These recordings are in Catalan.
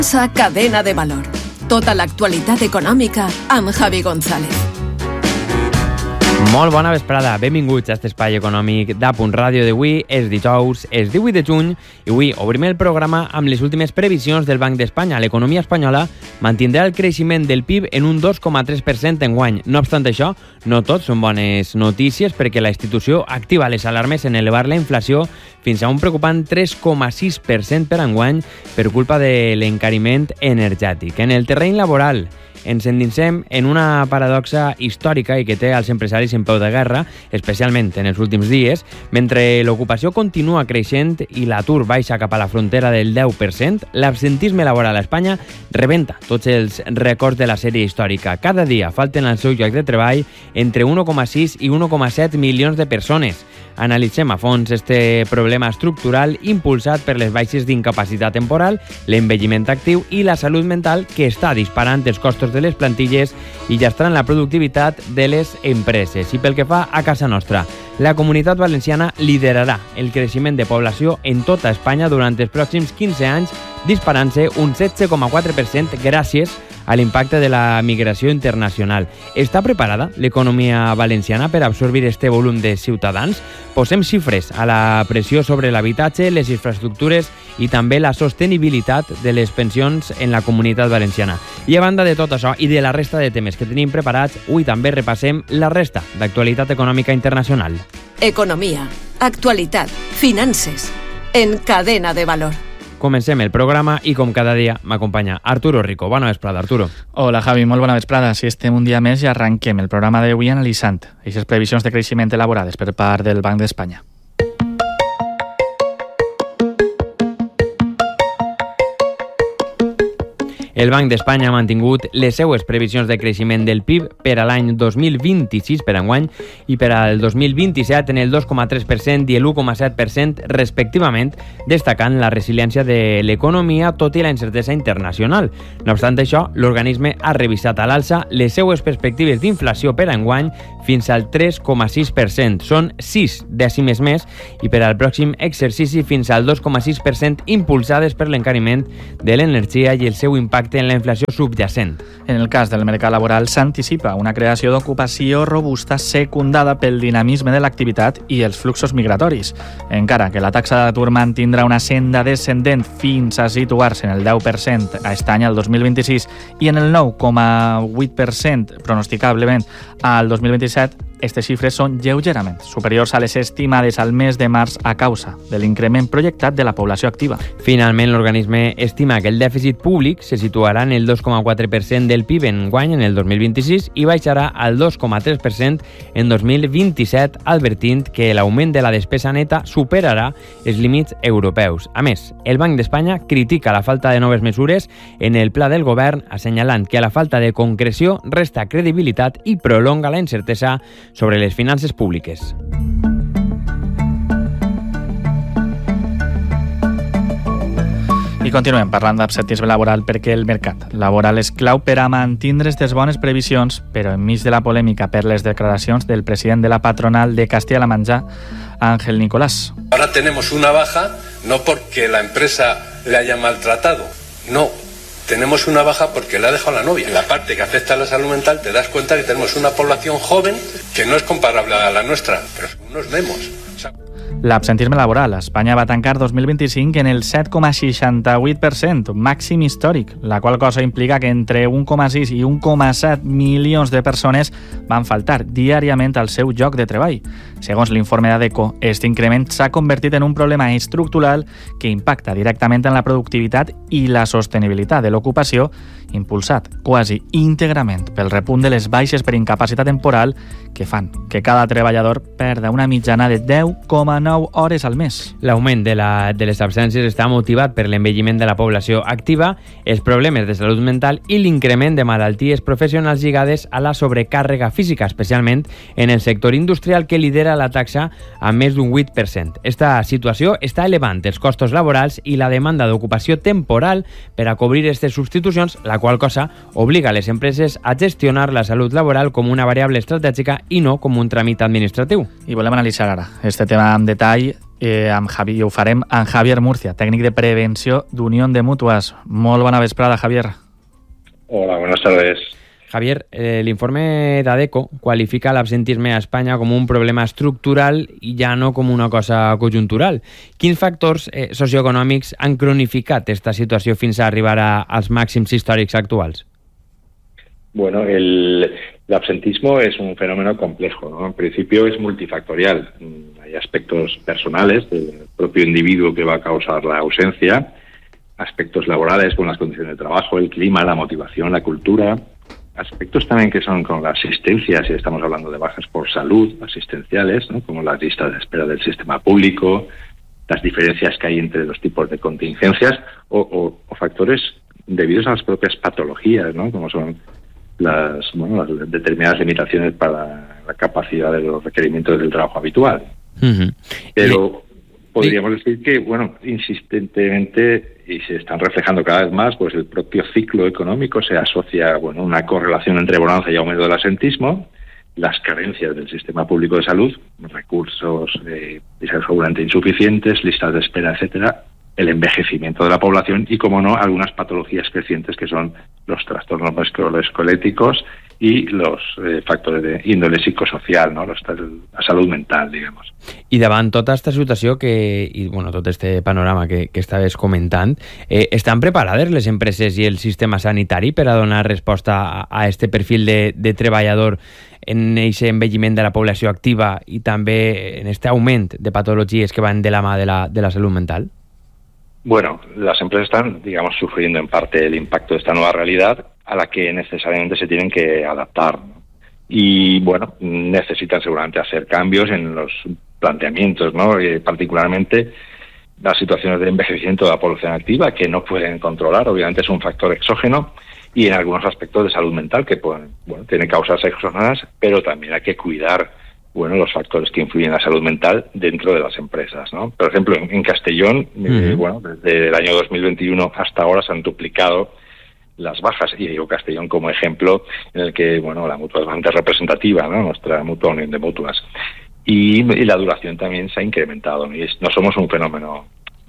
A Cadena de Valor. Tota l'actualitat econòmica amb Javi González. Molt bona vesprada, benvinguts a aquest espai econòmic d'Apunt Ràdio d'avui. És dijous, és 18 de juny i avui obrim el programa amb les últimes previsions del Banc d'Espanya. L'economia espanyola mantindrà el creixement del PIB en un 2,3% enguany. No obstant això, no tot són bones notícies perquè la institució activa les alarmes en elevar la inflació fins a un preocupant 3,6% per enguany per culpa de l'encariment energètic. En el terreny laboral, ens endinsem en una paradoxa històrica i que té els empresaris en peu de guerra, especialment en els últims dies. Mentre l'ocupació continua creixent i l'atur baixa cap a la frontera del 10%, l'absentisme laboral a Espanya rebenta tots els rècords de la sèrie històrica. Cada dia falten al seu lloc de treball entre 1,6 i 1,7 milions de persones. Analitzem a fons este problema estructural impulsat per les baixes d'incapacitat temporal, l'envelliment actiu i la salut mental que està disparant els costos de les plantilles i lastrant la productivitat de les empreses. I pel que fa a casa nostra, la Comunitat Valenciana liderarà el creixement de població en tota Espanya durant els pròxims 15 anys, disparant-se un 16,4% gràcies a l'impacte de la migració internacional. Està preparada l'economia valenciana per absorbir este volum de ciutadans? Posem xifres a la pressió sobre l'habitatge, les infraestructures i també la sostenibilitat de les pensions en la Comunitat Valenciana. I a banda de tot això i de la resta de temes que tenim preparats, avui també repassem la resta d'actualitat econòmica internacional. Economia, actualitat, finances, en Cadena de Valor. Comencem el programa i, com cada dia, m'acompanya Arturo Rico. Bona vesprada, Arturo. Hola, Javi, molt bona vesprada. Si estem un dia més i arranquem el programa d'avui analitzant aquestes previsions de creixement elaborades per part del Banc d'Espanya. El Banc d'Espanya ha mantingut les seues previsions de creixement del PIB per a l'any 2026 per enguany i per al 2027 en el 2,3% i l'1,7% respectivament, destacant la resiliència de l'economia tot i la incertesa internacional. No obstant això, l'organisme ha revisat a l'alça les seues perspectives d'inflació per enguany fins al 3,6%. Són 6 dècimes més i per al pròxim exercici fins al 2,6% impulsades per l'encariment de l'energia i el seu impacte en la inflació subjacent. En el cas del mercat laboral s'anticipa una creació d'ocupació robusta secundada pel dinamisme de l'activitat i els fluxos migratoris. Encara que la taxa d'atur mantindrà una senda descendent fins a situar-se en el 10% a aquest any, al 2026, i en el 9,8% pronosticablement al 2027, aquestes xifres són lleugerament superiors a les estimades al mes de març a causa de l'increment projectat de la població activa. Finalment, l'organisme estima que el dèficit públic se situarà en el 2,4% del PIB enguany en el 2026 i baixarà al 2,3% en 2027, advertint que l'augment de la despesa neta superarà els límits europeus. A més, el Banc d'Espanya critica la falta de noves mesures en el pla del govern, assenyalant que a la falta de concreció resta credibilitat i prolonga la incertesa sobre les finances públiques. I continuem parlant d'absentisme laboral perquè el mercat laboral és clau per a mantindre aquestes bones previsions, però enmig de la polèmica per les declaracions del president de la patronal de Castilla-La Mancha, Ángel Nicolás. Ahora tenemos una baja no porque la empresa le haya maltratado, no. Tenemos una baja porque le ha dejado la novia. En la parte que afecta a la salud mental te das cuenta que tenemos una población joven que no es comparable a la nuestra, pero son unos memos. L'absentisme laboral a Espanya va tancar 2025 en el 7,68%, màxim històric, la qual cosa implica que entre 1,6 i 1,7 milions de persones van faltar diàriament al seu lloc de treball. Segons l'informe d'ADECO, aquest increment s'ha convertit en un problema estructural que impacta directament en la productivitat i la sostenibilitat de l'ocupació, impulsat quasi íntegrament pel repunt de les baixes per incapacitat temporal que fan que cada treballador perda una mitjana de 10,9 hores al mes. L'augment de les absències està motivat per l'envelliment de la població activa, els problemes de salut mental i l'increment de malalties professionals lligades a la sobrecàrrega física, especialment en el sector industrial que lidera la taxa a més d'un 8%. Esta situació està elevant els costos laborals i la demanda d'ocupació temporal per a cobrir aquestes substitucions, la qual cosa obliga a les empreses a gestionar la salut laboral com una variable estratègica i no com un tràmit administratiu. I volem analitzar ara este tema en detall I ho farem amb Javier Murcia, tècnic de prevenció d'Unión de Mútuas. Molt bona vesprada, Javier. Hola, buenas tardes. Javier, el informe d'ADECO qualifica l'absentisme a Espanya com un problema estructural i ja no com una cosa conjuntural. Quins factors socioeconòmics han cronificat aquesta situació fins a arribar als màxims històrics actuals? Bueno, el absentismo es un fenómeno complejo, ¿no? En principio es multifactorial. Hay aspectos personales del propio individuo que va a causar la ausencia, aspectos laborales con las condiciones de trabajo, el clima, la motivación, la cultura, aspectos también que son con la asistencia, si estamos hablando de bajas por salud, asistenciales, ¿no? Como las listas de espera del sistema público, las diferencias que hay entre los tipos de contingencias o factores debidos a las propias patologías, ¿no? Como son las determinadas limitaciones para la capacidad de los requerimientos del trabajo habitual. Uh-huh. Pero podríamos decir que, insistentemente, y se están reflejando cada vez más, pues el propio ciclo económico se asocia, una correlación entre bonanza y aumento del absentismo, las carencias del sistema público de salud, recursos seguramente insuficientes, listas de espera, etcétera, el envejecimiento de la población y, como no, algunas patologías crecientes que son los trastornos musculoesqueléticos y los factores de índole psicosocial, ¿no? La salud mental, digamos. I davant tota aquesta situació tot este panorama que estaves comentant, estan preparades les empreses i el sistema sanitari per a donar resposta a este perfil de treballador en aquest envelliment de la població activa i també en este augment de patologies que van de la mà de la salut mental? Bueno, las empresas están, sufriendo en parte el impacto de esta nueva realidad a la que necesariamente se tienen que adaptar, ¿no? Y, necesitan seguramente hacer cambios en los planteamientos, ¿no? Particularmente las situaciones de envejecimiento de la población activa que no pueden controlar, obviamente es un factor exógeno, y en algunos aspectos de salud mental que tienen causas exógenas, pero también hay que cuidar los factores que influyen en la salud mental dentro de las empresas, ¿no? Por ejemplo, en Castellón, desde el año 2021 hasta ahora se han duplicado las bajas, y digo Castellón como ejemplo en el que, la mutua es bastante representativa, ¿no? Nuestra mutua Unión de Mútuas. Y la duración también se ha incrementado, ¿no? Y no somos un fenómeno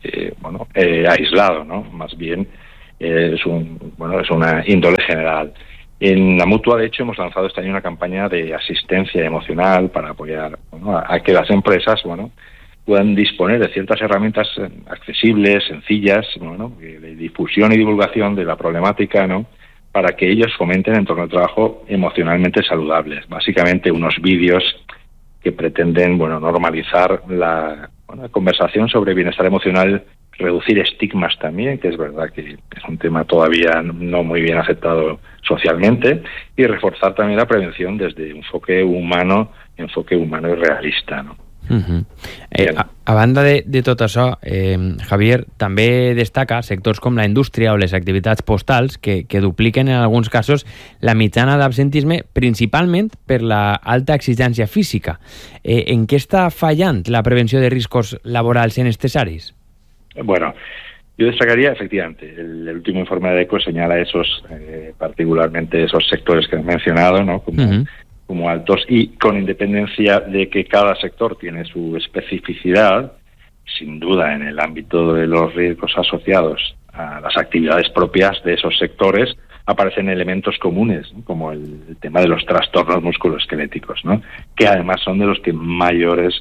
aislado, ¿no? Más bien es una índole general. En la mutua, de hecho, hemos lanzado este año una campaña de asistencia emocional para apoyar a que las empresas puedan disponer de ciertas herramientas accesibles, sencillas, de difusión y divulgación de la problemática, ¿no? Para que ellos fomenten entornos de trabajo emocionalmente saludables. Básicamente unos vídeos que pretenden normalizar la conversación sobre bienestar emocional, reducir estigmas también, que es verdad que es un tema todavía no muy bien aceptado socialmente, y reforzar también la prevención desde un enfoque humano y realista, ¿no? Uh-huh. A banda de tot això, Javier, també destaca sectors com la indústria o les activitats postals que dupliquen en alguns casos la mitjana d'absentisme, principalment per la alta exigència física. En què està fallant la prevenció de riscos laborals en aquestes àrees? Bueno, yo destacaría, efectivamente, el último informe de ADECO señala particularmente esos sectores que he mencionado, ¿no? Como altos, y con independencia de que cada sector tiene su especificidad, sin duda en el ámbito de los riesgos asociados a las actividades propias de esos sectores aparecen elementos comunes, ¿no? Como el tema de los trastornos musculoesqueléticos, ¿no? Que además son de los que mayores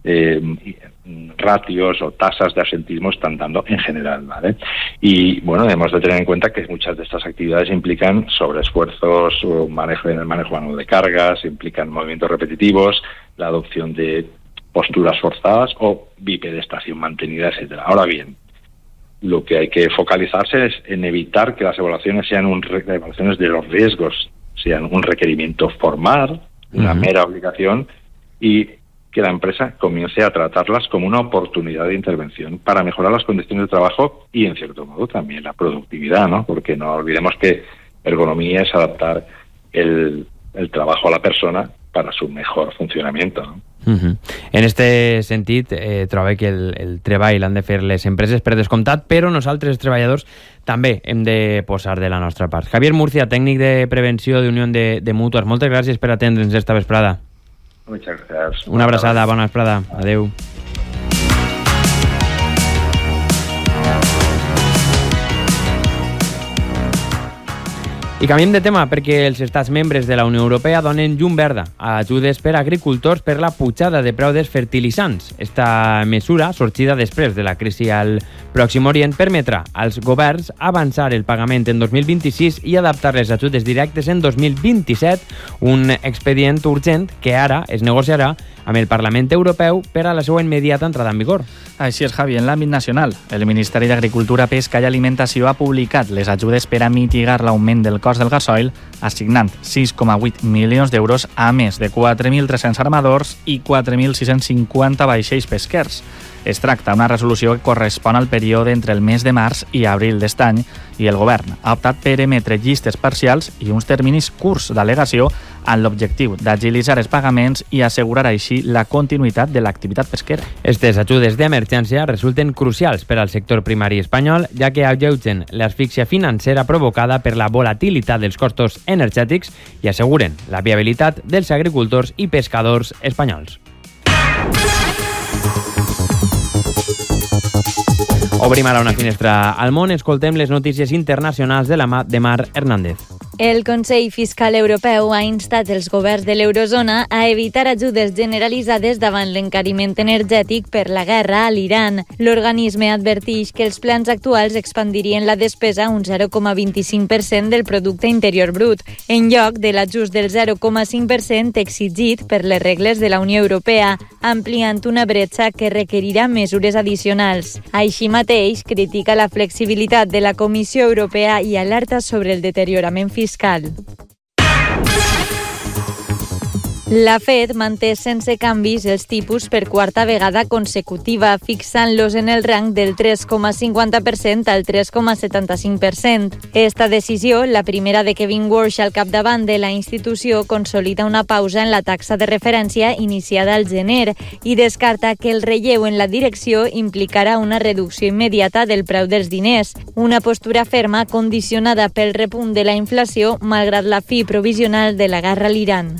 ratios o tasas de absentismo están dando en general, ¿vale? Y debemos de tener en cuenta que muchas de estas actividades implican sobreesfuerzos o en el manejo manual de cargas, implican movimientos repetitivos, la adopción de posturas forzadas o bipedestación mantenida, etcétera. Ahora bien, lo que hay que focalizarse es en evitar que las evaluaciones sean evaluaciones de los riesgos, sean un requerimiento formal, una mera obligación, y que la empresa comience a tratarlas como una oportunidad de intervención para mejorar las condiciones de trabajo y, en cierto modo, también la productividad, ¿no? Porque no olvidemos que ergonomía es adaptar el trabajo a la persona para su mejor funcionamiento, ¿no? Uh-huh. En este sentit, trobo que el treball l'han de fer les empreses per descomptat, però nosaltres, treballadors, també hem de posar de la nostra part. Javier Murcia, tècnic de prevenció d'Unió de Mútues, moltes gràcies per atendre'ns esta vesprada. Muchas gracias. Una abraçada, bona vesprada. Adeu. I canviem de tema perquè els estats membres de la Unió Europea donen llum verda a ajudes per a agricultors per la pujada de preu dels fertilitzants. Esta mesura, sorgida després de la crisi al Pròxim Orient, permetrà als governs avançar el pagament en 2026 i adaptar les ajudes directes en 2027, un expedient urgent que ara es negociarà amb el Parlament Europeu per a la seva immediata entrada en vigor. Així és, Javi. En l'àmbit nacional, el Ministeri d'Agricultura, Pesca i Alimentació ha publicat les ajudes per a mitigar l'augment del cost del gasoil, assignant 6,8 milions d'euros a més de 4.300 armadors i 4.650 vaixells pesquers. Es tracta d'una resolució que correspon al període entre el mes de març i abril d'est any i el govern ha optat per emetre llistes parcials i uns terminis curts d'al·legació amb l'objectiu d'agilitzar els pagaments i assegurar així la continuïtat de l'activitat pesquera. Aquestes ajudes d'emergència resulten crucials per al sector primari espanyol, ja que alleugen l'asfíxia financera provocada per la volatilitat dels costos energètics i asseguren la viabilitat dels agricultors i pescadors espanyols. Obrim ara una finestra al món, escoltem les notícies internacionals de la mà de Mar Hernández. El Consell Fiscal Europeu ha instat els governs de l'eurozona a evitar ajudes generalitzades davant l'encariment energètic per la guerra a l'Iran. L'organisme adverteix que els plans actuals expandirien la despesa un 0,25% del producte interior brut, en lloc de l'ajust del 0,5% exigit per les regles de la Unió Europea, ampliant una bretxa que requerirà mesures addicionals. Així mateix, critica la flexibilitat de la Comissió Europea i alerta sobre el deteriorament fiscal. La Fed manté sense canvis els tipus per quarta vegada consecutiva, fixant-los en el rang del 3,50% al 3,75%. Esta decisió, la primera de Kevin Warsh al capdavant de la institució, consolida una pausa en la taxa de referència iniciada al gener i descarta que el relleu en la direcció implicarà una reducció immediata del preu dels diners, una postura ferma condicionada pel repunt de la inflació malgrat la fi provisional de la guerra a l'Iran.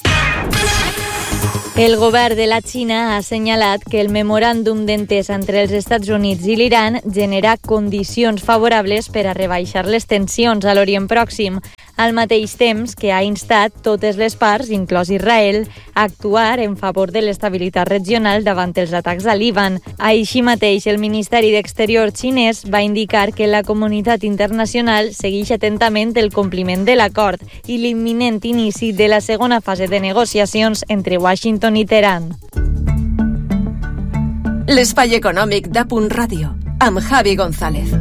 El govern de la Xina ha assenyalat que el memoràndum d'entesa entre els Estats Units i l'Iran genera condicions favorables per a rebaixar les tensions a l'Orient Pròxim, al mateix temps que ha instat totes les parts, inclòs Israel, a actuar en favor de l'estabilitat regional davant els atacs a Líban. Així mateix, el Ministeri d'Exterior xinès va indicar que la comunitat internacional segueix atentament el compliment de l'acord i l'imminent inici de la segona fase de negociacions entre Washington i Teheran. L'espai econòmic d'A.Radio, amb Javi González.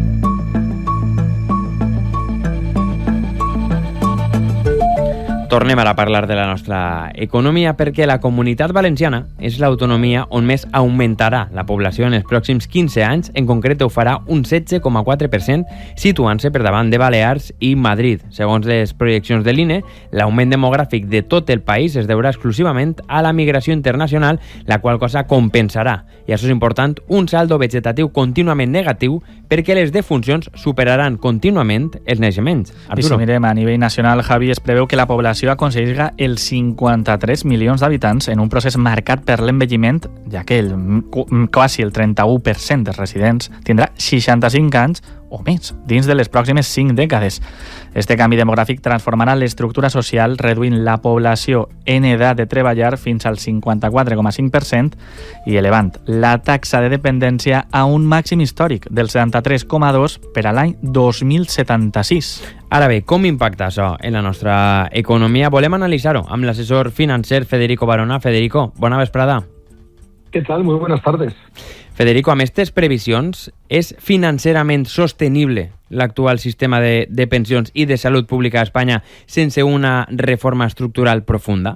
Tornem ara a parlar de la nostra economia perquè la Comunitat Valenciana és l'autonomia on més augmentarà la població en els pròxims 15 anys. En concret, ho farà un 16,4%, situant-se per davant de Balears i Madrid. Segons les projeccions de l'INE, l'augment demogràfic de tot el país es deurà exclusivament a la migració internacional, la qual cosa compensarà, i això és important, un saldo vegetatiu contínuament negatiu perquè les defuncions superaran contínuament els naixements. I si mirem a nivell nacional, Javi, es preveu que la població aconseguirà els 53 milions d'habitants en un procés marcat per l'envelliment, ja que quasi el 31% dels residents tindrà 65 anys o més dins de les pròximes 5 dècades. Este canvi demogràfic transformarà l'estructura social, reduint la població en edat de treballar fins al 54,5% i elevant la taxa de dependència a un màxim històric del 73,2% per a l'any 2076. Ara bé, com impacta això en la nostra economia? Volem analitzar-ho amb l'assessor financer Federico Barona. Federico, bona vesprada. ¿Qué tal? Muy buenas tardes. Federico, amb aquestes previsions, és financerament sostenible l'actual sistema de pensions i de salut pública a Espanya sense una reforma estructural profunda?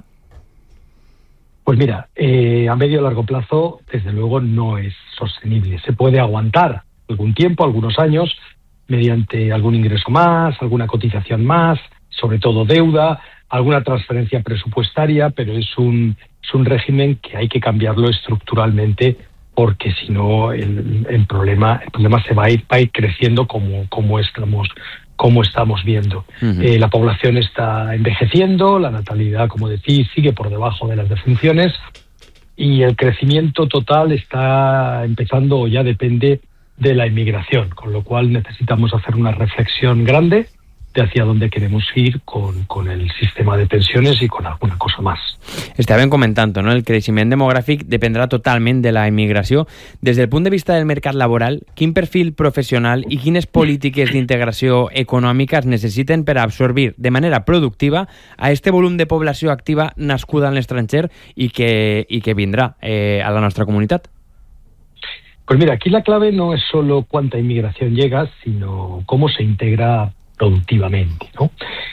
Pues mira, a medio y largo plazo, desde luego, no es sostenible. Se puede aguantar algún tiempo, algunos años, mediante algún ingreso más, alguna cotización más, sobre todo deuda, alguna transferencia presupuestaria, pero es un régimen que hay que cambiarlo estructuralmente, porque si no el problema se va a ir creciendo como estamos viendo. Uh-huh. La población está envejeciendo, la natalidad, como decís, sigue por debajo de las defunciones y el crecimiento total está empezando o ya depende de la inmigración, con lo cual necesitamos hacer una reflexión grande de hacia dónde queremos ir con el sistema de pensiones y con alguna cosa más. Estàvem comentant, no? El creixement demogràfic dependrà totalment de la immigració. Des del punt de vista del mercat laboral, quin perfil professional i quines polítiques d'integració econòmica es necessiten per absorbir de manera productiva a este volum de població activa nascuda en l'estranger i que vindrà a la nostra comunitat? Pues mira, aquí la clave no es solo cuánta inmigración llega, sino cómo se integra productivamente, ¿no?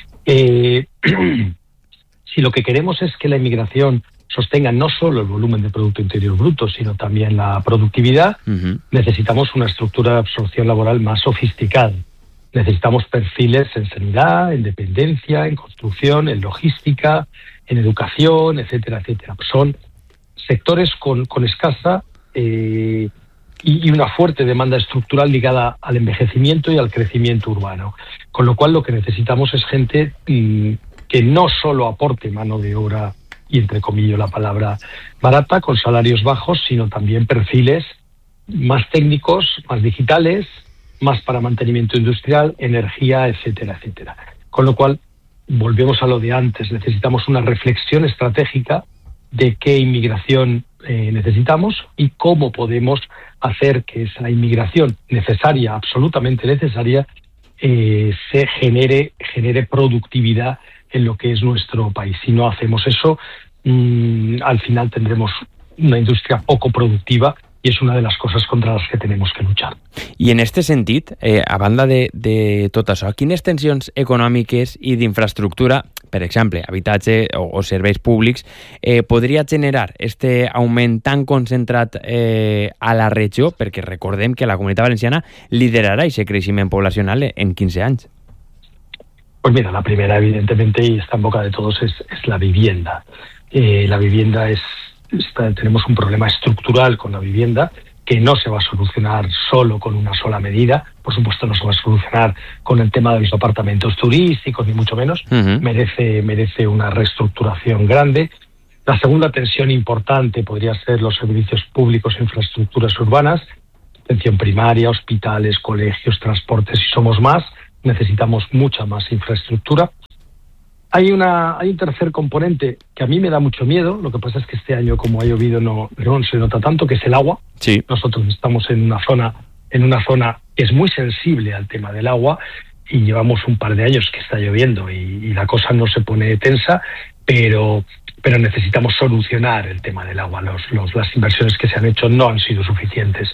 Si lo que queremos es que la inmigración sostenga no solo el volumen de Producto Interior Bruto, sino también la productividad, necesitamos una estructura de absorción laboral más sofisticada. Necesitamos perfiles en sanidad, en dependencia, en construcción, en logística, en educación, etcétera, etcétera. Son sectores con escasa y una fuerte demanda estructural ligada al envejecimiento y al crecimiento urbano. Con lo cual lo que necesitamos es gente que no solo aporte mano de obra, y entre comillas la palabra barata, con salarios bajos, sino también perfiles más técnicos, más digitales, más para mantenimiento industrial, energía, etcétera, etcétera. Con lo cual, volvemos a lo de antes, necesitamos una reflexión estratégica de qué inmigración necesitamos y cómo podemos hacer que esa inmigración necesaria, absolutamente necesaria, se genere productividad en lo que es nuestro país. Si no hacemos eso, al final tendremos una indústria poco productiva i és una de les coses contra les que tenim que luchar. I en este sentit, a banda de tot això, quines tensions econòmiques i d'infraestructura, per exemple, habitatge o serveis públics, podria generar este augment tan concentrat a la regió? Perquè recordem que la Comunitat Valenciana liderarà aquest creixement poblacional en 15 anys. Pues mira, la primera, evidentemente, y está en boca de todos, es la vivienda. La vivienda tenemos un problema estructural con la vivienda que no se va a solucionar solo con una sola medida. Por supuesto, no se va a solucionar con el tema de los apartamentos turísticos, ni mucho menos. Merece una reestructuración grande. La segunda tensión importante podría ser los servicios públicos e infraestructuras urbanas, atención primaria, hospitales, colegios, transportes. Si somos más, necesitamos mucha más infraestructura. Hay un tercer componente que a mí me da mucho miedo. Lo que pasa es que este año, como ha llovido, no se nota tanto, que es el agua. Sí. Nosotros estamos en una zona que es muy sensible al tema del agua y llevamos un par de años que está lloviendo y la cosa no se pone tensa, pero necesitamos solucionar el tema del agua. Las inversiones que se han hecho no han sido suficientes.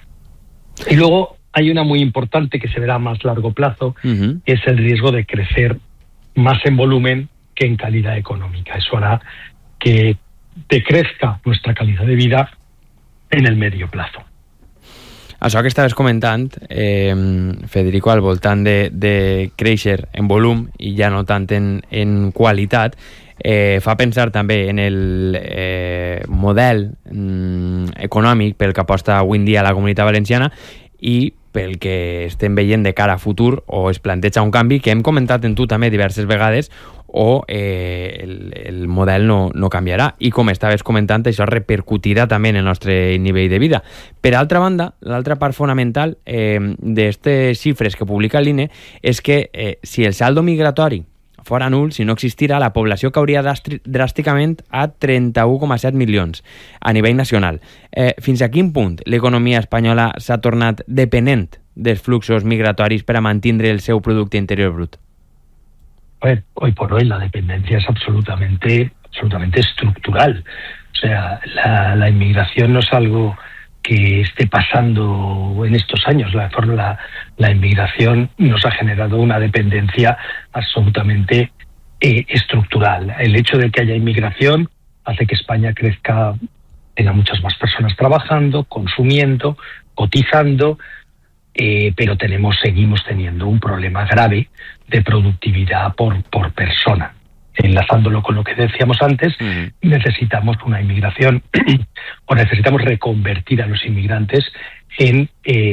Y luego hay una muy importante que se verá a más largo plazo, que es el riesgo de crecer más en volumen que en calidad económica. Eso hará que decrezca nuestra calidad de vida en el medio plazo. Això que estaves comentant, Federico, al voltant de créixer en volum i ja no tant en qualitat, fa pensar també en el model econòmic pel que aposta avui en dia la Comunitat Valenciana i pel que estem veient de cara a futur, o es planteja un canvi que hem comentat en tu també diverses vegades, o el model no canviarà. I com estaves comentant, això repercutirà també en el nostre nivell de vida. Per altra banda, l'altra part fonamental d'aquestes xifres que publica l'INE és que si el saldo migratori fora nul, si no existira, la població cauria dràsticament a 31,7 milions a nivell nacional. Fins a quin punt l'economia espanyola s'ha tornat dependent dels fluxos migratoris per a mantindre el seu producte interior brut? A ver, hoy por hoy la dependencia es absolutamente estructural. O sea, la inmigración no es algo que esté pasando en estos años. La inmigración nos ha generado una dependencia absolutamente estructural. El hecho de que haya inmigración hace que España crezca, tenga muchas más personas trabajando, consumiendo, cotizando, pero seguimos teniendo un problema grave de productividad por persona. Enlazándolo con lo que decíamos antes, necesitamos una inmigración o necesitamos reconvertir a los inmigrantes en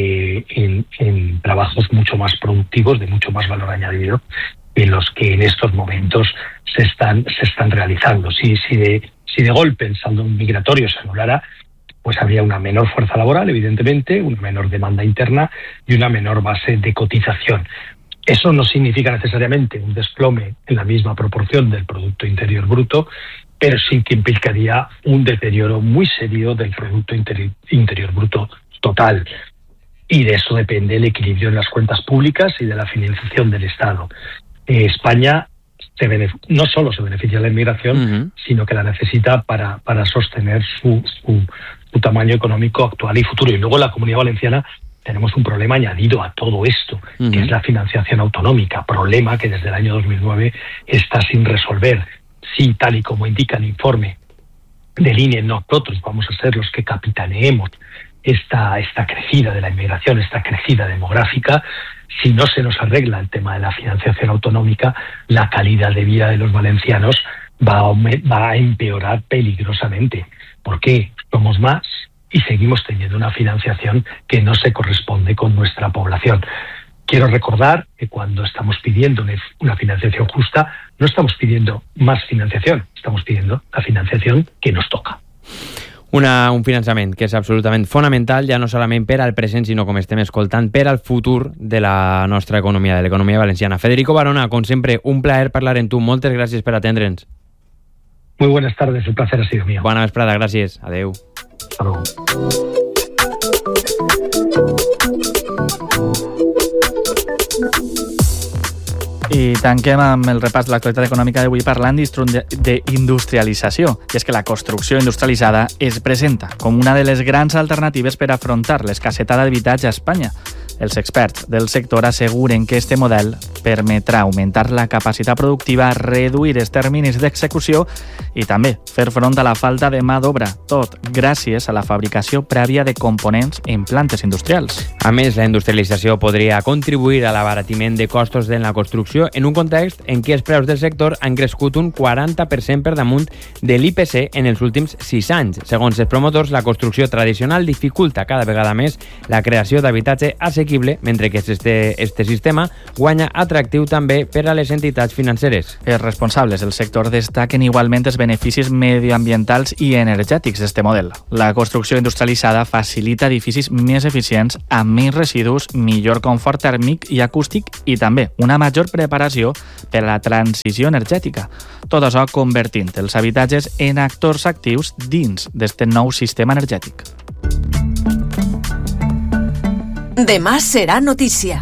trabajos mucho más productivos, de mucho más valor añadido, de los que en estos momentos se están realizando. Si de golpe el saldo migratorio se anulara, pues habría una menor fuerza laboral, evidentemente, una menor demanda interna y una menor base de cotización. Eso no significa necesariamente un desplome en la misma proporción del Producto Interior Bruto, pero sí que implicaría un deterioro muy serio del Producto Interior Bruto total. Y de eso depende el equilibrio en las cuentas públicas y de la financiación del Estado. España no solo se beneficia de la inmigración, sino que la necesita para sostener su tamaño económico actual y futuro. Y luego la Comunidad Valenciana tenemos un problema añadido a todo esto, que es la financiación autonómica, problema que desde el año 2009 está sin resolver. Sí, tal y como indica el informe del INE, nosotros vamos a ser los que capitaneemos esta crecida de la inmigración, esta crecida demográfica. Si no se nos arregla el tema de la financiación autonómica, la calidad de vida de los valencianos va a empeorar peligrosamente. ¿Por qué? Somos más y seguimos teniendo una financiación que no se corresponde con nuestra población. Quiero recordar que cuando estamos pidiendo una financiación justa, no estamos pidiendo más financiación, estamos pidiendo la financiación que nos toca. Un finançament que és absolutament fonamental, ja no solament per al present, sinó, com estem escoltant, per al futur de la nostra economia, de l'economia valenciana. Federico Barona, com sempre, un plaer parlar amb tu. Moltes gràcies per atendre'ns. Muy buenas tardes, el placer ha sido mío. Bona vesprada, gràcies. Adeu. Hasta luego. I tanquem amb el repàs de l'actualitat econòmica d'avui parlant d'industrialització. I és que la construcció industrialitzada es presenta com una de les grans alternatives per afrontar l'escassetat d'habitatge a Espanya. Els experts del sector asseguren que este model permetrà augmentar la capacitat productiva, reduir els terminis d'execució i també fer front a la falta de mà d'obra, tot gràcies a la fabricació prèvia de components en plantes industrials. A més, la industrialització podria contribuir a l'abaratiment de costos de la construcció en un context en què els preus del sector han crescut un 40% per damunt de l'IPC en els últims 6 anys. Segons els promotors, la construcció tradicional dificulta cada vegada més la creació d'habitatge assequible, mentre que este sistema guanya atractiu també per a les entitats financeres. Els responsables del sector destaquen igualment els beneficis medioambientals i energètics d'este model. La construcció industrialitzada facilita edificis més eficients, amb menys residus, millor confort tèrmic i acústic i també una major preparació per a la transició energètica. Tot això convertint els habitatges en actors actius dins d'este nou sistema energètic. Demà serà notícia.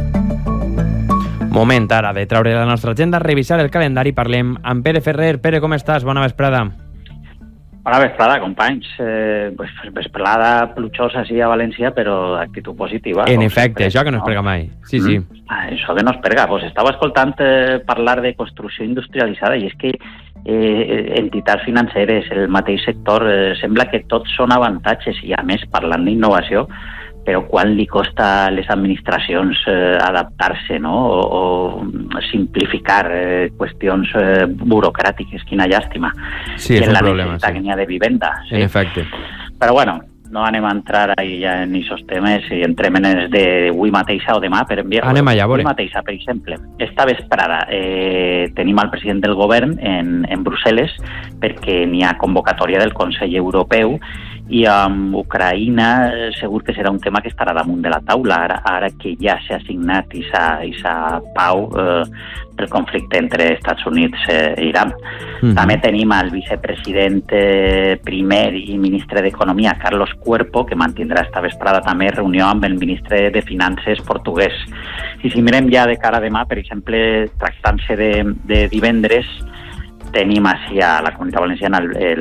Moment ara de traure la nostra agenda, revisar el calendari. Parlem amb Pere Ferrer. Pere, com estàs? Bona vesprada. Bona vesprada, companys. Vesprada plujosa sí a València, però actitud positiva. En efecte, això que no es pega mai. Sí, sí. Això que no es pega. Pues estava escoltant parlar de construcció industrialitzada i és que entitats financeres, el mateix sector, sembla que tots són avantatges i, a més, parlant d'innovació, però quan li costa a les administracions adaptar-se, no? o simplificar qüestions burocràtiques. Quina llàstima. Sí, és un problema. La necessitat que n'hi ha de vivenda. Sí? En efecte. Però bueno, no anem a entrar ahí ja en aquests temes i entrem en els d'avui mateixa o demà, per enviar. Anem allà, a veure. Avui mateixa, per exemple. Esta vesprada tenim al president del govern en Brussel·les perquè n'hi ha convocatòria del Consell Europeu i amb Ucraïna segur que serà un tema que estarà damunt de la taula ara que ja s'ha signat aquesta pau del conflicte entre Estats Units i Iran. També tenim el vicepresident primer i ministre d'Economia, Carlos Cuerpo, que mantindrà esta vesprada també reunió amb el ministre de Finances portuguès. I si mirem ja de cara a demà, per exemple, tractant-se de divendres, tenim així a la Comunitat Valenciana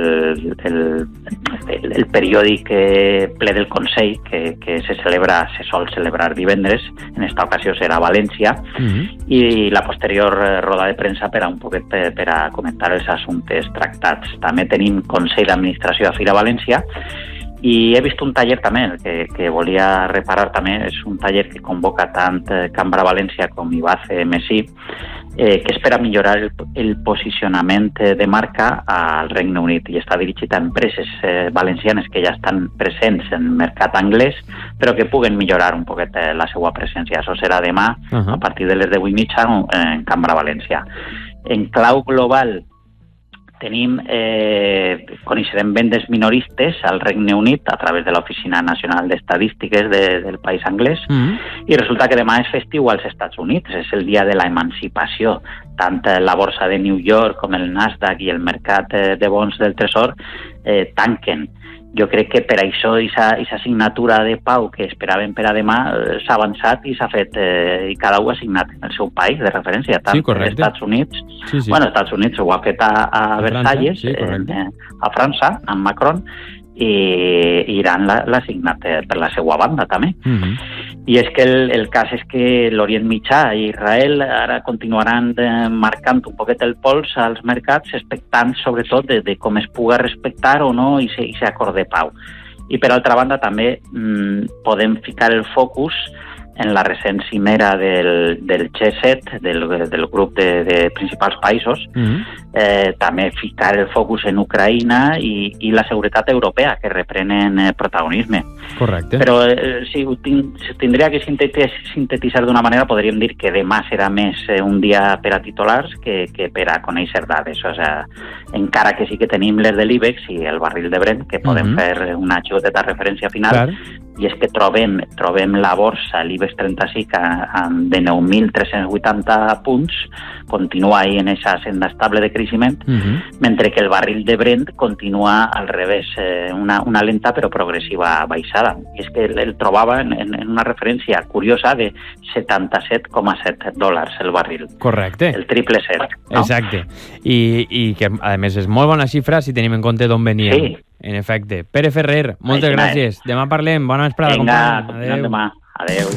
el periòdic ple del Consell que se sol celebrar divendres, en esta ocasió serà a València, i la posterior roda de premsa per a comentar els assumptes tractats. També tenim Consell d'Administració a Fira València i he vist un taller també que volia reparar també, és un taller que convoca tant Cambra València com IBACE MSI, que espera millorar el posicionament de marca al Regne Unit i està dirigit a empreses valencianes que ja estan presents en el mercat anglès, però que puguen millorar un poquet la seva presència. Això serà demà a partir de les 10:30 en Cambra València. En clau global tenim, coneixerem vendes minoristes al Regne Unit a través de l'Oficina Nacional d'Estadístiques del país anglès, i resulta que demà és festiu als Estats Units, és el dia de l'emancipació. Tant la borsa de New York com el Nasdaq i el mercat de bons del Tresor tanquen. Jo crec que per això aquesta signatura de pau que esperàvem per a demà s'ha avançat i s'ha fet, i cada un ha signat el seu país de referència, tant els Estats Units, bueno, els Estats Units ho ha fet a Versalles, a França, amb Macron, i Iran l'ha signat per la seva banda també. I és que el cas és que l'Orient Mitjà i Israel ara continuaran marcant un poquet el pols als mercats, expectant sobretot de com es puga respectar o no aquest acord de pau. I per altra banda també podem ficar el focus en la recent cimera del G7, del grup de principals països, també ficar el focus en Ucraïna i la seguretat europea, que reprenen protagonisme. Correcte. Però si ho tindria que sintetitzar d'una manera, podríem dir que demà serà més un dia per a titulars que per a conèixer dades. O sigui, encara que sí que tenim les de l'IBEX i el barril de Brent, que podem fer una xicoteta referència final, i és que trobem la borsa, l'IBEX 35, de 9.380 punts, continua ahí en esa senda estable de creixement, mentre que el barril de Brent continua al revés, una lenta però progressiva baixada. I és que el trobava en una referència curiosa de $77,7 el barril. Correcte. El triple set. No? Exacte. I que, a més, és molt bona xifra si tenim en compte d'on veníem. Sí. En efecte. Pere Ferrer, moltes gràcies. Demà parlem. Bona vesprada. Vinga, continuem demà. Adéu.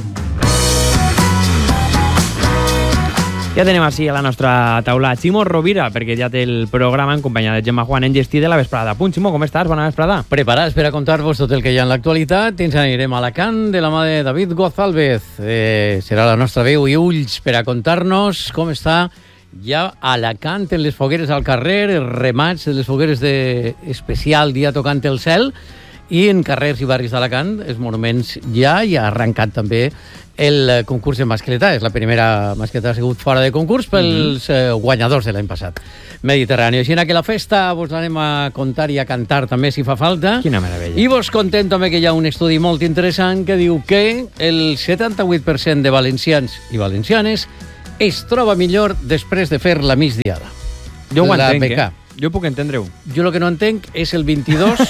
Ja tenim així a la nostra taula Ximo Rovira, perquè ja té el programa en companyia de Gemma Juan en gestí de la vesprada. Punt, Ximo, com estàs? Bona vesprada. Preparats per a contar-vos tot el que hi ha en l'actualitat. Ens anirem a Alacant de la mà de David González. Serà la nostra veu i ulls per a contar-nos com està ja a Alacant, en les fogueres al carrer, els remats de les fogueres d'especial Dia Tocant el Cel, i en carrers i barris d'Alacant, els monuments ja, i ha arrencat també el concurs de mascletà. És la primera mascletà, ha sigut fora de concurs pels guanyadors de l'any passat. Mediterrani. Així que la festa vos l'anem a contar i a cantar també si fa falta. Quina meravella. I vos contem també que hi ha un estudi molt interessant que diu que el 78% de valencians i valencianes es troba millor després de fer la migdiada. Jo ho entenc, Jo puc entendre-ho. Jo el que no entenc és el 22...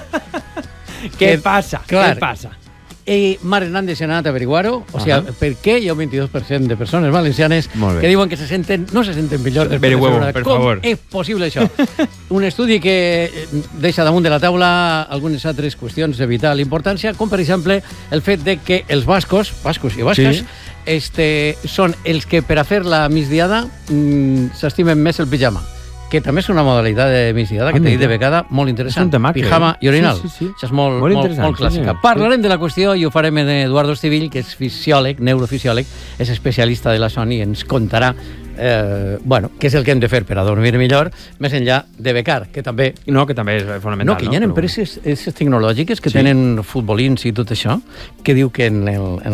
Què passa? Clar, què passa? Mar Hernández ha anat a averiguar-ho, o sigui, per què hi ha un 22% de persones valencianes que diuen que no se senten millor després de fer una... Com és possible això? Un estudi que deixa damunt de la taula algunes altres qüestions de vital importància, com per exemple el fet de que els bascos i basques, són els que per a fer la migdiada s'estimen més el pijama, que també és una modalitat de migdiada que t'he dit de becada molt interessant. Pijama i orinal. Sí. Això és molt clàssica. Parlarem de la qüestió i ho farem amb Eduardo Estivill, que és fisiòleg, neurofisiòleg, és especialista de la son i ens contarà què és el que hem de fer per a dormir millor, més enllà de becar, que també... No, que també és fonamental. No, que hi ha empreses tecnològiques que tenen futbolins i tot això, que diu que en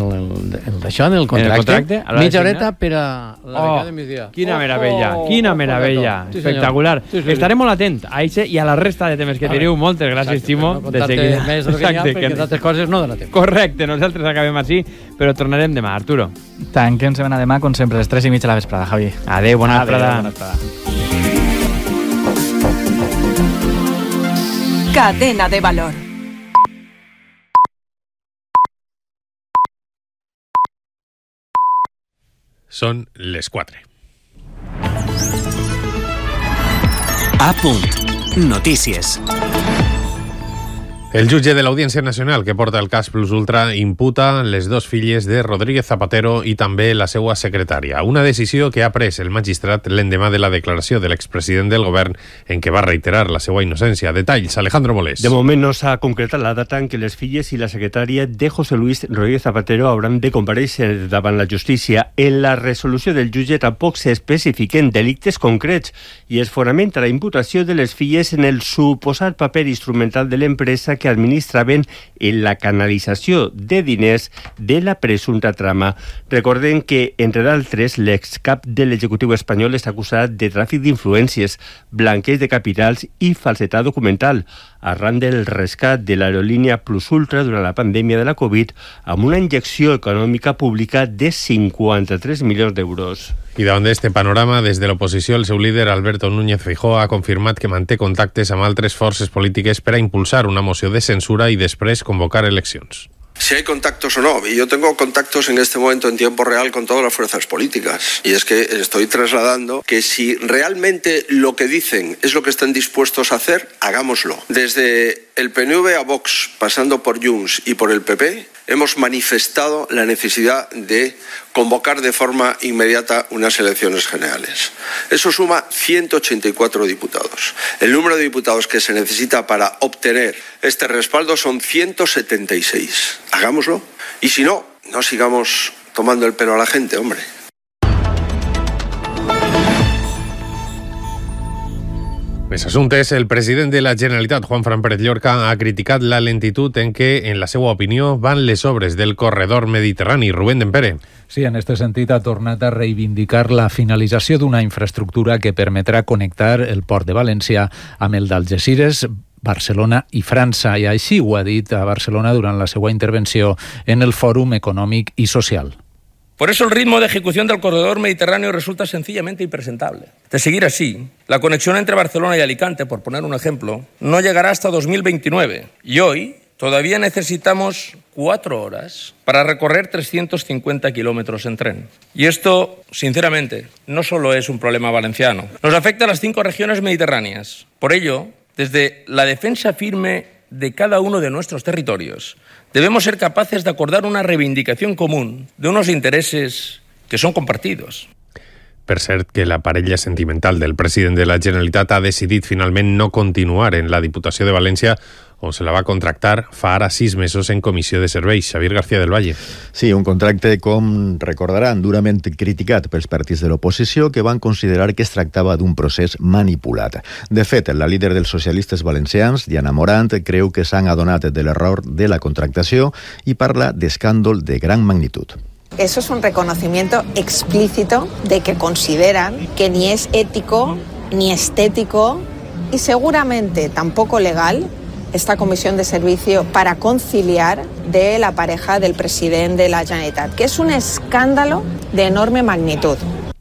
el contracte, mitja horeta per a la becada de migdia. Quina meravella. Espectacular. Estaré molt atent a això i a la resta de temes que teniu. Moltes gràcies, Ximo. No contar-te més del que hi ha, perquè d'altres coses no dona temps. Correcte, nosaltres acabem així, però tornarem demà. Arturo. Tanquem setmana demà, com sempre, a les 3:30 de la vesprada, Javi. Adéu, bona vesprada. Cadena de valor. Són les 4. A punt. Notícies. El jutge de l'Audiència Nacional que porta el cas Plus Ultra imputa les dos filles de Rodríguez Zapatero i també la seva secretària. Una decisió que ha pres el magistrat l'endemà de la declaració de l'expresident del govern en què va reiterar la seva innocència. Detalls, Alejandro Molés. De moment no s'ha concretat la data en què les filles i la secretària de José Luis Rodríguez Zapatero hauran de comparèixer davant la justícia. En la resolució del jutge tampoc s'especifiquen delictes concrets i es fonamenta la imputació de les filles en el suposat paper instrumental de l'empresa que administraven en la canalització de diners de la presumpta trama. Recordem que, entre d'altres, l'excap de l'executiu espanyol està acusat de tràfic d'influències, blanqueig de capitals i falsetat documental, arran del rescat de l'aerolínia Plus Ultra durant la pandèmia de la Covid, amb una injecció econòmica pública de 53 milions d'euros. I davant d'este panorama, des de l'oposició, el seu líder, Alberto Núñez Feijóo, ha confirmat que manté contactes amb altres forces polítiques per a impulsar una moció de censura i després convocar eleccions. Si hay contactos o no, y yo tengo contactos en este momento en tiempo real con todas las fuerzas políticas, y es que estoy trasladando que si realmente lo que dicen es lo que están dispuestos a hacer, hagámoslo. Desde el PNV a Vox, pasando por Junts y por el PP, hemos manifestado la necesidad de convocar de forma inmediata unas elecciones generales. Eso suma 184 diputados. El número de diputados que se necesita para obtener este respaldo son 176. Hagámoslo. Y si no, no sigamos tomando el pelo a la gente, hombre. Més assumptes, el president de la Generalitat, Juanfran Pérez Llorca, ha criticat la lentitud en què, en la seva opinió, van les obres del corredor mediterrani. Rubén Dempere. Sí, en este sentit ha tornat a reivindicar la finalització d'una infraestructura que permetrà connectar el port de València amb el d'Algesires, Barcelona i França, i així ho ha dit a Barcelona durant la seva intervenció en el Fòrum Econòmic i Social. Por eso el ritmo de ejecución del corredor mediterráneo resulta sencillamente impresentable. De seguir así, la conexión entre Barcelona y Alicante, por poner un ejemplo, no llegará hasta 2029. Y hoy todavía necesitamos 4 horas para recorrer 350 kilómetros en tren. Y esto, sinceramente, no solo es un problema valenciano. Nos afecta a las 5 regiones mediterráneas. Por ello, desde la defensa firme de cada uno de nuestros territorios, debemos ser capaces de acordar una reivindicación común de unos intereses que son compartidos. Per cert, que la parella sentimental del president de la Generalitat ha decidit finalment no continuar en la Diputació de València, on se la va contractar fa ara 6 mesos en comissió de serveis. Xavier García del Valle. Sí, un contracte, com recordaran, durament criticat pels partits de l'oposició, que van considerar que es tractava d'un procés manipulat. De fet, la líder dels socialistes valencians, Diana Morant, creu que s'han adonat de l'error de la contractació i parla d'escàndol de gran magnitud. Eso es un reconocimiento explícito de que consideran que ni es ético, ni estético y seguramente tampoco legal esta comisión de servicio para conciliar de la pareja del presidente de la Generalitat, que es un escándalo de enorme magnitud.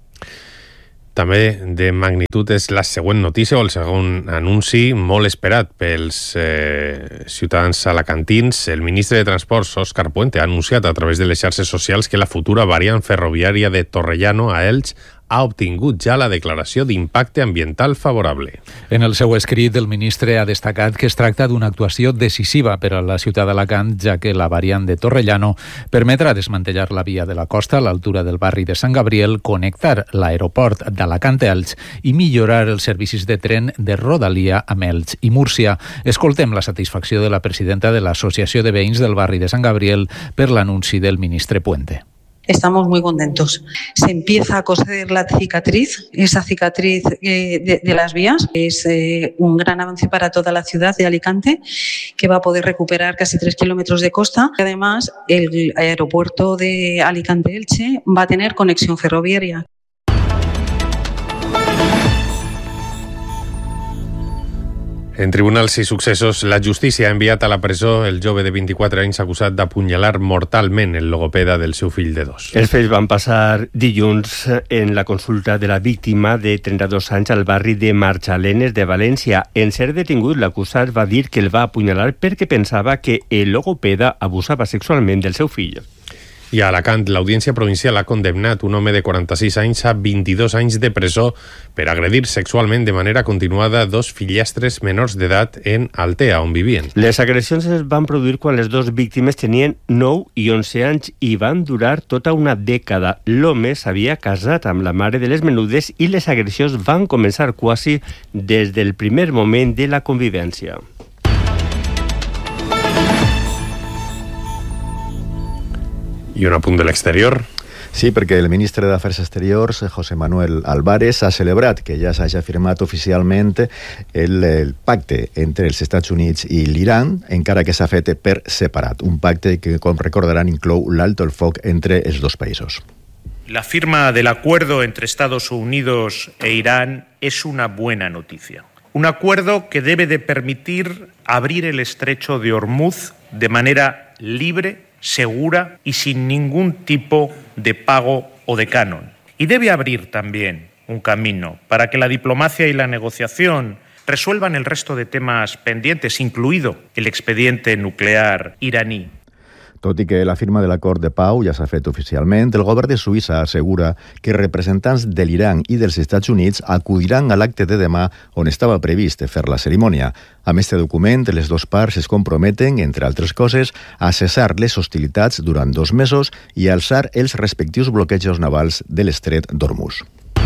També de magnitud és la següent notícia o el segon anunci molt esperat pels ciutadans alacantins. El ministre de Transports, Òscar Puente, ha anunciat a través de les xarxes socials que la futura variant ferroviària de Torrellano a Elx ha obtingut ja la declaració d'impacte ambiental favorable. En el seu escrit, el ministre ha destacat que es tracta d'una actuació decisiva per a la ciutat d'Alacant, ja que la variant de Torrellano permetrà desmantellar la via de la costa a l'altura del barri de Sant Gabriel, connectar l'aeroport d'Alacant-Elx i millorar els servicis de tren de Rodalia amb Elx i Múrcia. Escoltem la satisfacció de la presidenta de l'Associació de Veïns del barri de Sant Gabriel per l'anunci del ministre Puente. Estamos muy contentos. Se empieza a coser la cicatriz, esa cicatriz de las vías. Es un gran avance para toda la ciudad de Alicante, que va a poder recuperar casi 3 kilómetros de costa. Además, el aeropuerto de Alicante-Elche va a tener conexión ferroviaria. En tribunals i successos, la justícia ha enviat a la presó el jove de 24 anys acusat d'apunyalar mortalment el logopeda del seu fill de 2. Els fets van passar dilluns en la consulta de la víctima de 32 anys al barri de Marchalenes de València. En ser detingut, l'acusat va dir que el va apunyalar perquè pensava que el logopeda abusava sexualment del seu fill. I a Alacant, l'Audiència Provincial ha condemnat un home de 46 anys a 22 anys de presó per agredir sexualment de manera continuada 2 fillastres menors d'edat en Altea, on vivien. Les agressions es van produir quan les 2 víctimes tenien 9 i 11 anys i van durar tota una dècada. L'home s'havia casat amb la mare de les menudes i les agressions van començar quasi des del primer moment de la convivència. I un apunt de l'exterior. Sí, perquè el ministre d'Afers Exteriors, José Manuel Álvarez, ha celebrat que ja s'hagi firmat oficialment el pacte entre els Estats Units i l'Iran, encara que s'ha fet per separat. Un pacte que, com recordaran, inclou l'alto el foc entre els dos països. La firma del acuerdo entre Estados Unidos e Irán es una buena noticia. Un acuerdo que debe de permitir abrir el estrecho de Hormuz de manera libre, segura y sin ningún tipo de pago o de canon. Y debe abrir también un camino para que la diplomacia y la negociación resuelvan el resto de temas pendientes, incluido el expediente nuclear iraní. Tot i que la firma de l'acord de pau ja s'ha fet oficialment, el govern de Suïssa assegura que representants de l'Iran i dels Estats Units acudiran a l'acte de demà on estava previst fer la cerimònia. Amb este document, les dues parts es comprometen, entre altres coses, a cessar les hostilitats durant 2 mesos i a alçar els respectius bloquejos navals de l'estret d'Hormuz.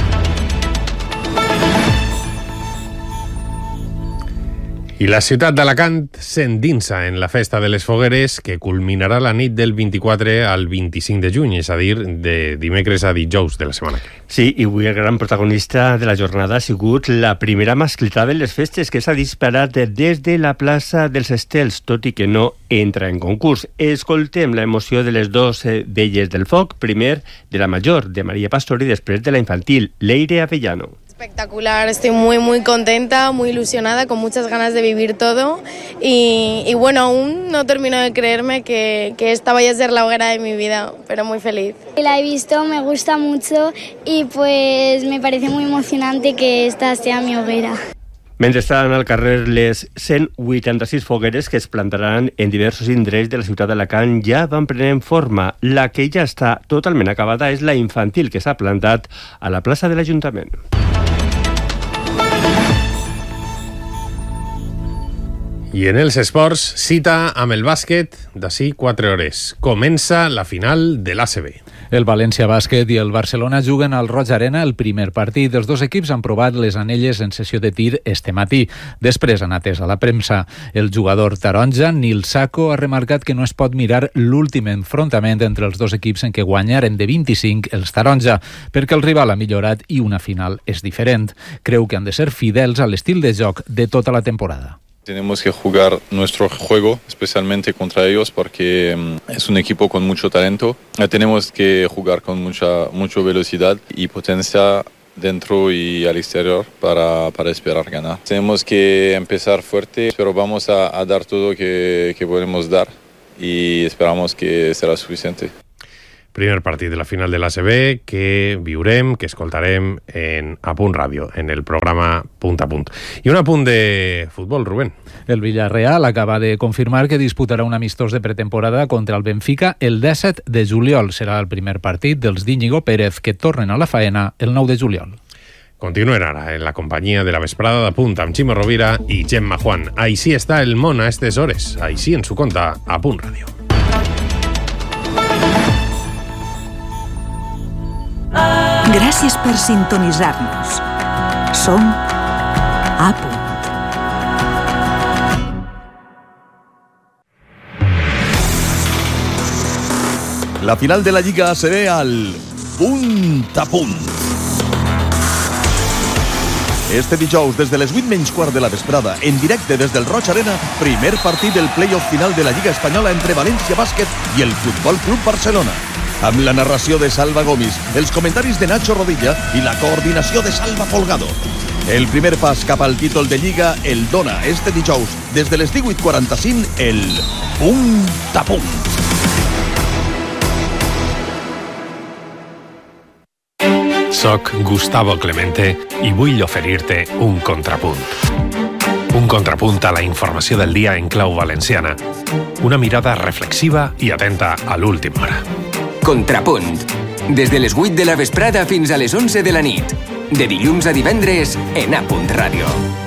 I la ciutat d'Alacant s'endinsa en la festa de les fogueres que culminarà la nit del 24 al 25 de juny, és a dir, de dimecres a dijous de la setmana que ve. Sí, i avui el gran protagonista de la jornada ha sigut la primera masclitada de les festes que s'ha disparat des de la plaça dels Estels, tot i que no entra en concurs. Escoltem la emoció de les dues velles del foc, primer de la major, de María Pastor, i després de la infantil, Leire Avellano. Espectacular, estoy muy contenta, muy ilusionada, con muchas ganas de vivir todo y bueno, aún no termino de creerme que esta vaya a ser la hoguera de mi vida, pero muy feliz. La he visto, me gusta mucho y pues me parece muy emocionante que esta sea mi hoguera. Mentre estan al carrer les 186 fogueres que es plantaran en diversos indrets de la ciutat d'Alacant ja van prenent forma. La que ja està totalment acabada és la infantil que s'ha plantat a la plaça de l'Ajuntament. I en els esports, cita amb el bàsquet d'ací 4 hores. Comença la final de l'ACB. El València Bàsquet i el Barcelona juguen al Roig Arena el primer partit. Els dos equips han provat les anelles en sessió de tir este matí. Després han atès a la premsa. El jugador taronja, Nil Sacco, ha remarcat que no es pot mirar l'últim enfrontament entre els dos equips en què guanyaren de 25 els taronja, perquè el rival ha millorat i una final és diferent. Creu que han de ser fidels a l'estil de joc de tota la temporada. Tenemos que jugar nuestro juego, especialmente contra ellos, porque es un equipo con mucho talento. Tenemos que jugar con mucha velocidad y potencia dentro y al exterior para esperar ganar. Tenemos que empezar fuerte, pero vamos a dar todo que podemos dar y esperamos que será suficiente. Primer partit de la final de l'ACB que viurem, que escoltarem a Punt Ràdio, en el programa Punt a Punt. I un apunt de futbol, Rubén. El Villarreal acaba de confirmar que disputarà un amistós de pretemporada contra el Benfica el 17 de juliol. Serà el primer partit dels d'Íñigo Pérez, que tornen a la faena el 9 de juliol. Continuen ara en la companyia de la vesprada de Punt amb Ximo Rovira i Gemma Juan. Així està el món a aquestes hores. Així ens ho conta a Punt Ràdio. Gràcies per sintonitzar-nos. Som a Punt. La final de la Lliga ACB al Punt a Punt. Este dijous, des de les 8:15 de la vesprada, en directe des del Roig Arena, primer partit del play-off final de la Lliga Espanyola entre València Bàsquet i el Futbol Club Barcelona. Amb la narració de Salva Gomis, els comentaris de Nacho Rodilla i la coordinació de Salva Folgado. El primer pas cap al títol de Lliga el dona este dijous, des de les 18:45, el Punt a Punt. Soc Gustavo Clemente i vull oferir-te un contrapunt. Un contrapunt a la informació del dia en clau valenciana. Una mirada reflexiva i atenta a l'última hora. Contrapunt. Des de les 8 de la vesprada fins a les 11 de la nit. De dilluns a divendres en A Punt Ràdio.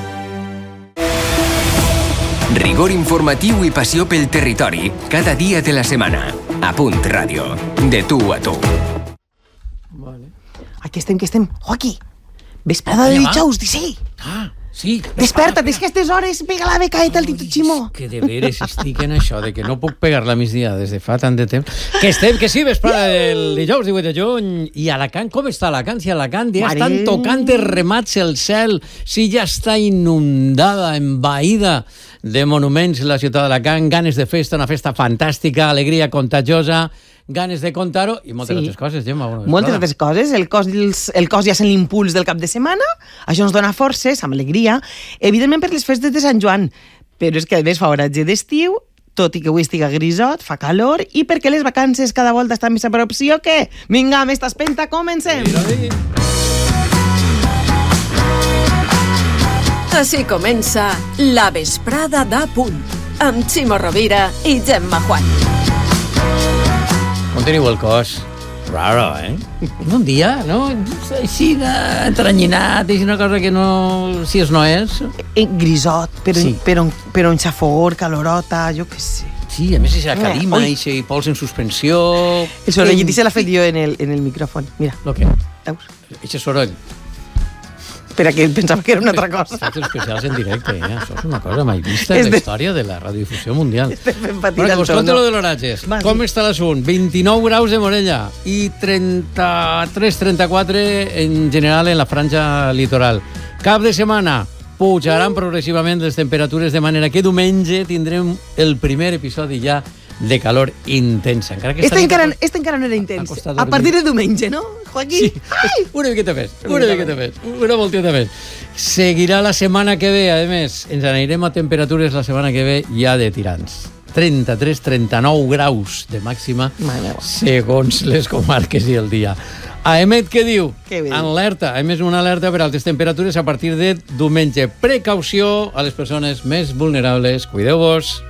Rigor informatiu i passió pel territori cada dia de la setmana. A Punt Ràdio. De tu a tu. Aquí estem, Joaquí. Vesprada de dijous, sí. Sí. Desperta't, és que a aquestes hores pega la becaeta al Tito Ximó. Que de veres estic en això, de que no puc pegar-la a migdia des de fa tant de temps. Que sí, vesprada del dijous 18 de juny. I Alacant, com està Alacant? Si Alacant ja estan tocant de remats el cel, si ja està inundada, envaïda de monuments la ciutat d'Alacant, ganes de festa, una festa fantàstica, alegria contagiosa, ganes de contar-ho i moltes altres coses, Gemma. Moltes altres coses. El cos ja sent l'impuls del cap de setmana. Això ens dona forces, amb alegria. Evidentment per les festes de Sant Joan. Però és que a més fa horatge d'estiu, tot i que avui estiga grisot, fa calor, i perquè les vacances cada volta estan més a prop, sí o què? Vinga, amb esta espenta, comencem! Així comença La Vesprada d'Apunt, amb Ximo Rovira i Gemma Juan. Com teniu el cos? Raro, Un dia, no? Així d'entranyinat, és una cosa que no... Si és no és. Grisot, però un xafor, calorota, jo què sé. Sí, a més és la calima, i pols en suspensió... El sorollet se l'ha fet jo en el micròfon. Mira. Lo que? Veus? Eixe soroll. Espera, que pensava que era una altra cosa. Efectes especials en directe, Això és una cosa mai vista en la història de la radiodifusió mundial. Bueno, que vos conte lo de l'horatges. Com està l'assunt? 29 graus de Morella i 33-34 en general en la franja litoral. Cap de setmana pujaran progressivament les temperatures, de manera que diumenge tindrem el primer episodi ja de calor intensa. Este encara no era intens. A partir de diumenge, no, Joaquín? Sí, una miqueta més, una volteta més. Seguirà la setmana que ve, a més, ens anirem a temperatures la setmana que ve ja de tirants. 33-39 graus de màxima, segons les comarques i el dia. AEMET què diu? Alerta, a més una alerta per altes temperatures a partir de diumenge. Precaució a les persones més vulnerables. Cuideu-vos.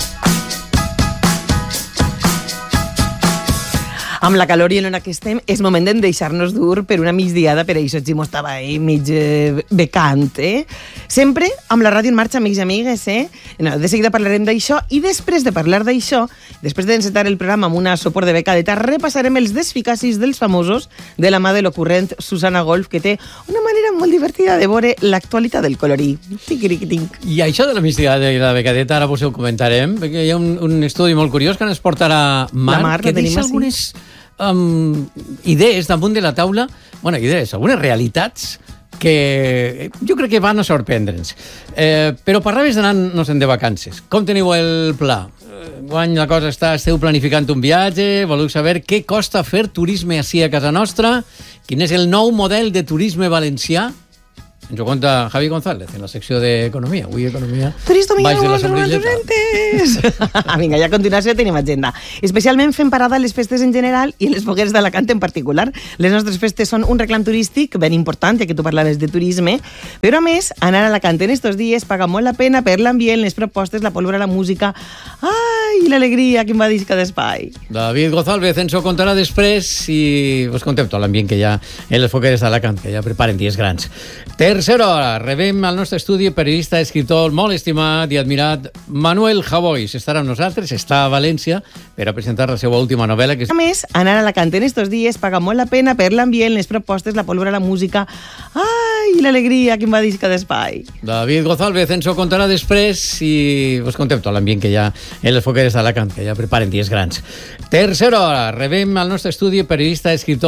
Amb la calor i en la que estem, és moment de deixar-nos dur per una migdiada, per això Ximo estava ahí mig becant, Sempre amb la ràdio en marxa, amics i amigues, No, de seguida parlarem d'això, i després de parlar d'això, després d'encetar el programa amb una sopor de becadeta, repassarem els desficacis dels famosos de la mà de l'ocurrent Susana Golf, que té una manera molt divertida de veure l'actualitat del colorí. I això de la migdiada i la becadeta, ara vos ho comentarem, perquè hi ha un estudi molt curiós que ens portarà Marc, que deixa algunes... idees damunt de la taula, algunes realitats que jo crec que van a sorprendre'ns. Però parlaves d'anar-nos-en de vacances. Com teniu el pla? Guany la cosa esteu planificant un viatge, voleu saber què costa fer turisme ací a casa nostra, quin és el nou model de turisme valencià? Ens ho conta Javi González en la secció d'Economia. Avui Economia baix de la sombrilleta. Vinga, ja a continuació tenim agenda. Especialment fem parada a les festes en general i a les fogueres d'Alacant en particular. Les nostres festes són un reclam turístic ben important, ja que tu parlaves de turisme, però a més, anar a Alacant en estos dies paga molt la pena per l'ambient, les propostes, la pólvora, la música... Ai, l'alegria que invadisca d'espai. David González ens ho contarà després i vos contem tot l'ambient que hi ha en les fogueres d'Alacant, que ja preparen dies grans. Tercera hora, rebem al nostre estudi periodista, escriptor molt estimat i admirat Manuel Javois. Estarà amb nosaltres, està a València per a presentar la seva última novel·la. A més, anar a Alacant en estos dies paga molt la pena per l'ambient, les propostes, la pólvora, la música... Ai, l'alegria que invadisca d'espai. David González ens ho contarà després i vos contem tot l'ambient que hi ha en les fogueres d'Alacant, que ja preparen dies grans. Tercera hora, rebem al nostre estudi periodista, escriptor